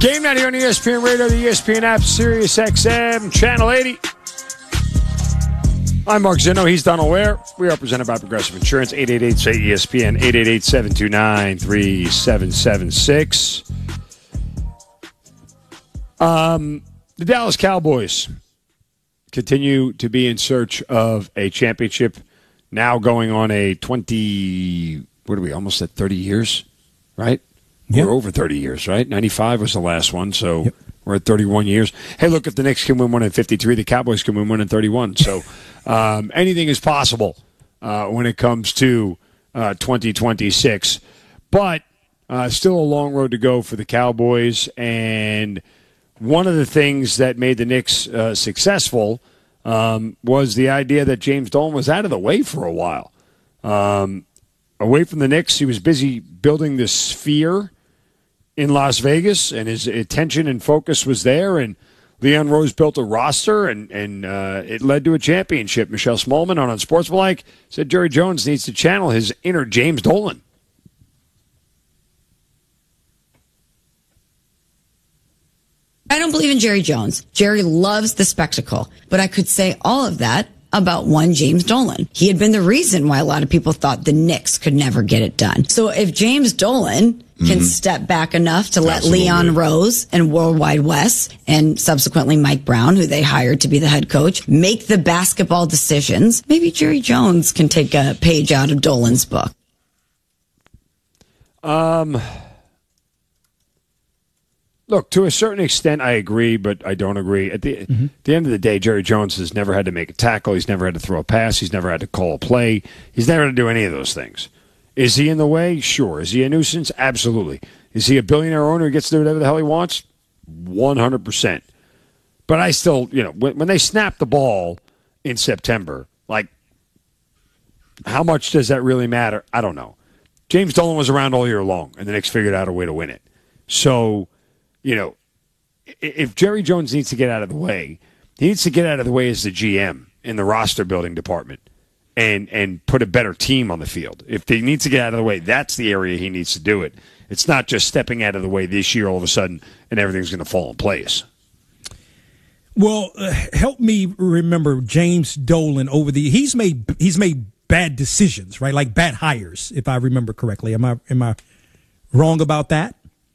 Game night here on ESPN Radio, the ESPN app, Sirius XM, Channel 80. I'm Mark Zinno. He's Donald Ware. We are presented by Progressive Insurance, 888-SAY-ESPN, 888-729-3776. The Dallas Cowboys continue to be in search of a championship, now going on a 20, what are we, almost at 30 years, right? Yep. We're over 30 years, right? 95 was the last one, so we're at 31 years. Hey, look, if the Knicks can win one in 53, the Cowboys can win one in 31. So anything is possible when it comes to 2026. But still a long road to go for the Cowboys. And one of the things that made the Knicks successful was the idea that James Dolan was out of the way for a while. Away from the Knicks, he was busy building the Sphere in Las Vegas, and his attention and focus was there, and Leon Rose built a roster, and it led to a championship. Michelle Smallman on Sportsmanlike said Jerry Jones needs to channel his inner James Dolan. I don't believe in Jerry Jones. Jerry loves the spectacle, but I could say all of that about one James Dolan. He had been the reason why a lot of people thought the Knicks could never get it done. So if James Dolan can step back enough to let Leon Rose and Worldwide Wes and subsequently Mike Brown, who they hired to be the head coach, make the basketball decisions, maybe Jerry Jones can take a page out of Dolan's book. Look, to a certain extent, I agree, but I don't agree. At the end of the day, Jerry Jones has never had to make a tackle. He's never had to throw a pass. He's never had to call a play. He's never had to do any of those things. Is he in the way? Sure. Is he a nuisance? Absolutely. Is he a billionaire owner who gets to do whatever the hell he wants? 100%. But I still, when they snap the ball in September, like, how much does that really matter? I don't know. James Dolan was around all year long, and the Knicks figured out a way to win it. So, if Jerry Jones needs to get out of the way, he needs to get out of the way as the GM in the roster building department and put a better team on the field. If he needs to get out of the way, that's the area he needs to do it. It's not just stepping out of the way this year all of a sudden and everything's going to fall in place. Well, help me remember James Dolan over the he's made bad decisions, right? Like bad hires, if I remember correctly. Am I wrong about that?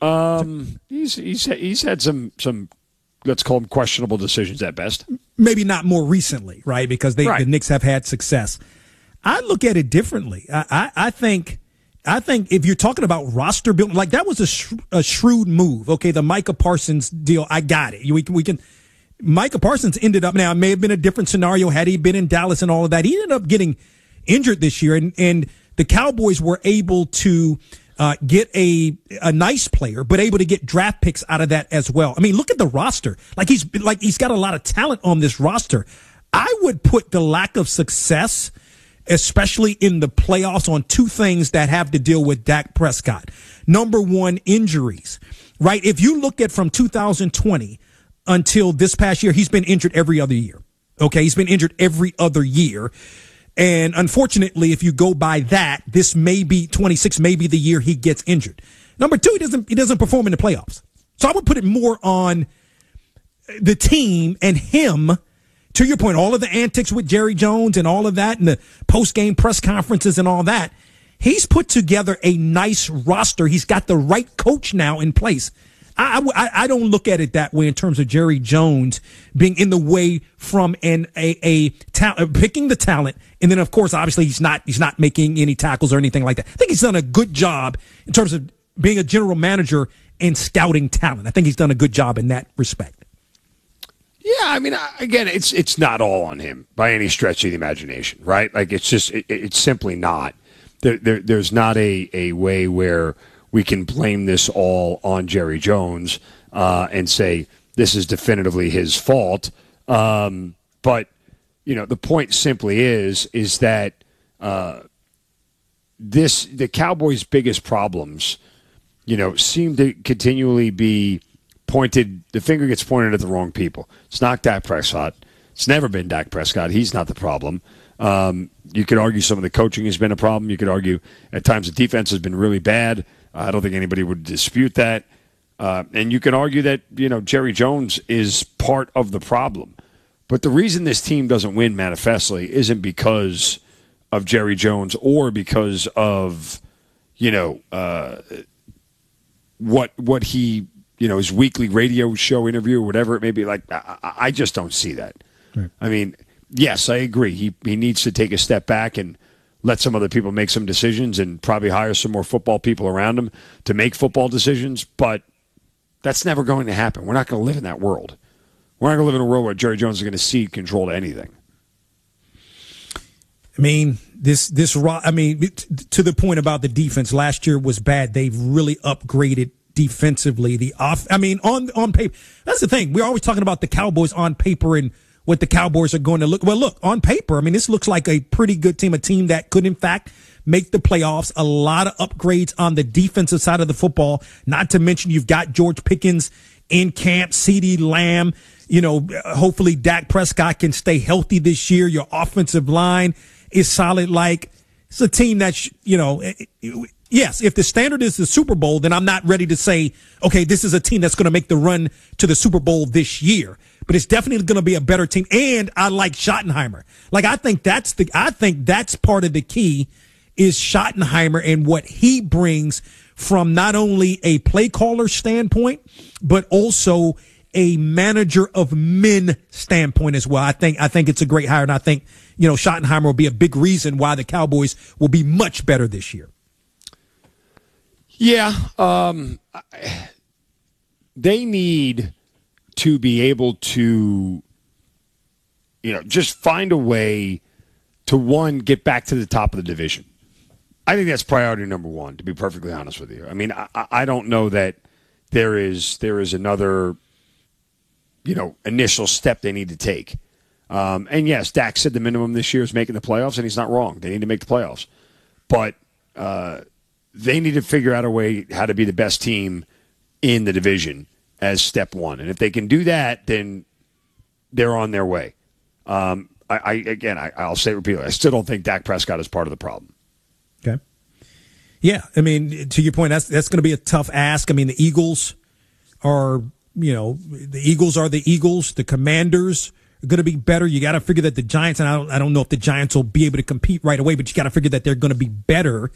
He's had some let's call them questionable decisions at best. Maybe not more recently, right? Because the Knicks have had success. I look at it differently. I think if you're talking about roster building, like that was a shrewd move. Okay, the Micah Parsons deal, I got it. We can. Micah Parsons ended up, now it may have been a different scenario had he been in Dallas and all of that. He ended up getting injured this year, and the Cowboys were able to get a nice player, but able to get draft picks out of that as well. I mean, look at the roster. He's got a lot of talent on this roster. I would put the lack of success, especially in the playoffs, on two things that have to deal with Dak Prescott. Number one, injuries, right? If you look at from 2020 until this past year, he's been injured every other year. Okay. He's been injured every other year. And unfortunately, if you go by that, this may be 26, may be the year he gets injured. Number two, he doesn't perform in the playoffs. So I would put it more on the team and him. To your point, all of the antics with Jerry Jones and all of that and the post-game press conferences and all that, he's put together a nice roster. He's got the right coach now in place. I don't look at it that way in terms of Jerry Jones being in the way from picking the talent. And then, of course, obviously he's not making any tackles or anything like that. I think he's done a good job in terms of being a general manager and scouting talent. I think he's done a good job in that respect. Yeah, I mean, again, it's not all on him by any stretch of the imagination, right? Like, it's just, it's simply not. There's not a way where we can blame this all on Jerry Jones and say this is definitively his fault. But, the point simply is that the Cowboys' biggest problems, seem to continually be the finger gets pointed at the wrong people. It's not Dak Prescott. It's never been Dak Prescott. He's not the problem. You could argue some of the coaching has been a problem. You could argue at times the defense has been really bad. I don't think anybody would dispute that. And you can argue that, Jerry Jones is part of the problem. But the reason this team doesn't win manifestly isn't because of Jerry Jones or because of, what he, his weekly radio show interview or whatever it may be. Like, I just don't see that. Right. I mean, yes, I agree. He needs to take a step back and let some other people make some decisions and probably hire some more football people around him to make football decisions. But that's never going to happen. We're not going to live in that world. We're not going to live in a world where Jerry Jones is going to cede control to anything. I mean, to the point about the defense, last year was bad. They've really upgraded defensively. On paper, that's the thing. We're always talking about the Cowboys on paper and what the Cowboys are going to look. Well, look, on paper, this looks like a pretty good team, a team that could, in fact, make the playoffs. A lot of upgrades on the defensive side of the football. Not to mention you've got George Pickens in camp, CeeDee Lamb. Hopefully Dak Prescott can stay healthy this year. Your offensive line is solid. Like, it's a team that, yes, if the standard is the Super Bowl, then I'm not ready to say, okay, this is a team that's going to make the run to the Super Bowl this year. But it's definitely going to be a better team. And I like Schottenheimer. Like, I think that's part of the key is Schottenheimer and what he brings from not only a play caller standpoint, but also a manager of men standpoint as well. I think it's a great hire, and I think, Schottenheimer will be a big reason why the Cowboys will be much better this year. Yeah. They need to be able to, just find a way to, one, get back to the top of the division. I think that's priority number one, to be perfectly honest with you. I don't know that there is another, initial step they need to take. And yes, Dak said the minimum this year is making the playoffs, and he's not wrong. They need to make the playoffs. But they need to figure out a way how to be the best team in the division as step one. And if they can do that, then they're on their way. I'll say it repeatedly. I still don't think Dak Prescott is part of the problem. Okay. Yeah, to your point, that's going to be a tough ask. The Eagles are, the Eagles are the Eagles. The Commanders are going to be better. You got to figure that the Giants, and I don't know if the Giants will be able to compete right away, but you got to figure that they're going to be better.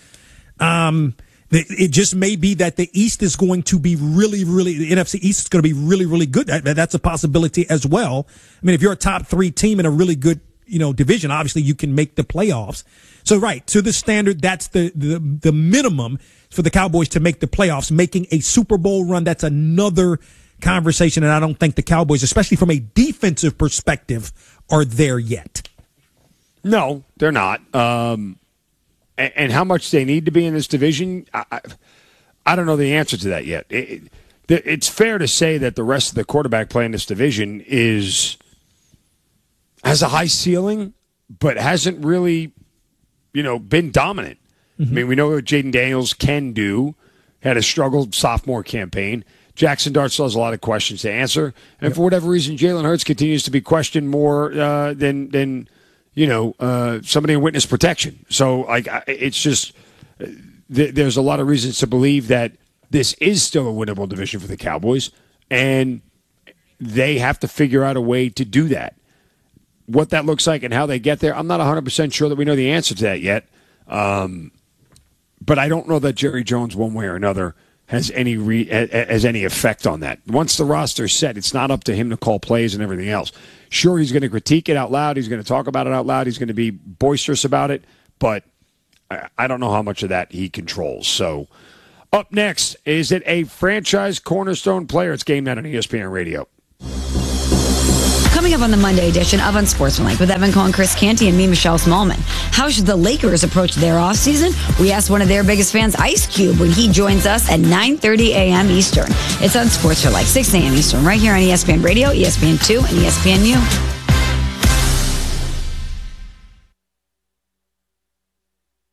It just may be that the East is going to be really, really, the NFC East is going to be really, really good. That's a possibility as well. If you're a top three team in a really good, division, obviously you can make the playoffs. So, right, to the standard, that's the minimum for the Cowboys to make the playoffs. Making a Super Bowl run, that's another conversation, and I don't think the Cowboys, especially from a defensive perspective, are there yet. No, they're not. And how much they need to be in this division, I don't know the answer to that yet. It's fair to say that the rest of the quarterback play in this division has a high ceiling, but hasn't really, been dominant. Mm-hmm. We know what Jaden Daniels can do. Had a struggled sophomore campaign. Jackson Dart still has a lot of questions to answer. And for whatever reason, Jalen Hurts continues to be questioned more than somebody in witness protection. So, it's just there's a lot of reasons to believe that this is still a winnable division for the Cowboys, and they have to figure out a way to do that. What that looks like and how they get there, I'm not 100% sure that we know the answer to that yet. But I don't know that Jerry Jones, one way or another, has any effect on that. Once the roster's set, it's not up to him to call plays and everything else. Sure, he's going to critique it out loud. He's going to talk about it out loud. He's going to be boisterous about it. But I don't know how much of that he controls. So up next, is it a franchise cornerstone player? It's Game Night on ESPN Radio. Coming up on the Monday edition of Unsportsmanlike with Evan Cohen, Chris Canty, and me, Michelle Smallman. How should the Lakers approach their offseason? We asked one of their biggest fans, Ice Cube, when he joins us at 9:30 a.m. Eastern. It's Unsportsmanlike, 6 a.m. Eastern, right here on ESPN Radio, ESPN2, and ESPNU.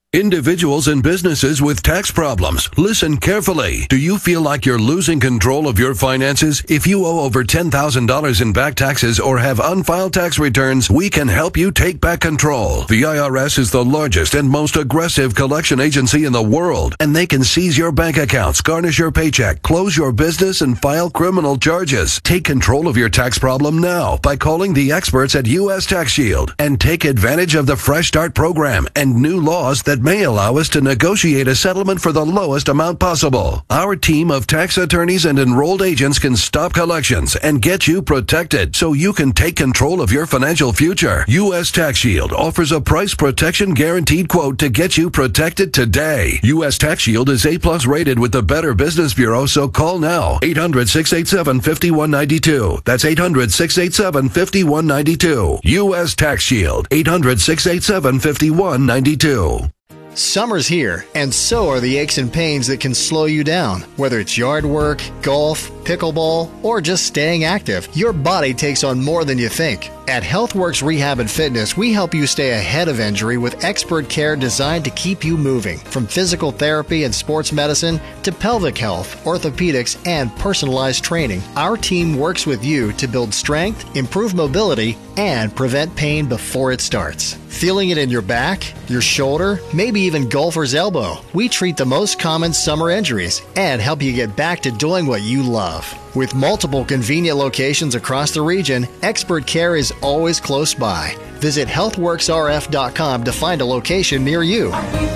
Individuals and businesses with tax problems, listen carefully. Do you feel like you're losing control of your finances? If you owe over $10,000 in back taxes or have unfiled tax returns, we can help you take back control. The IRS is the largest and most aggressive collection agency in the world, and they can seize your bank accounts, garnish your paycheck, close your business, and file criminal charges. Take control of your tax problem now by calling the experts at U.S. Tax Shield and take advantage of the Fresh Start program and new laws that may allow us to negotiate a settlement for the lowest amount possible. Our team of tax attorneys and enrolled agents can stop collections and get you protected so you can take control of your financial future. U.S. Tax Shield offers a price protection guaranteed quote to get you protected today. U.S. Tax Shield is A+ rated with the Better Business Bureau, so call now. 800-687-5192. That's 800-687-5192. U.S. Tax Shield. 800-687-5192. Summer's here, and so are the aches and pains that can slow you down. Whether it's yard work, golf, pickleball, or just staying active, your body takes on more than you think. At HealthWorks Rehab and Fitness, we help you stay ahead of injury with expert care designed to keep you moving. From physical therapy and sports medicine to pelvic health, orthopedics, and personalized training, our team works with you to build strength, improve mobility, and prevent pain before it starts. Feeling it in your back, your shoulder, maybe even golfer's elbow? We treat the most common summer injuries and help you get back to doing what you love. With multiple convenient locations across the region, expert care is always close by. Visit healthworksrf.com to find a location near you.